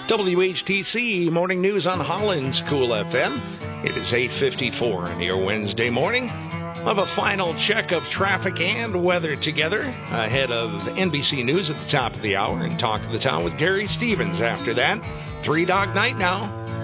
WHTC Morning News on Holland's Cool FM. It is 8:54 on your Wednesday morning. We'll have a final check of traffic and weather together ahead of NBC News at the top of the hour and Talk of the Town with Gary Stevens after that. 3 Dog Night now.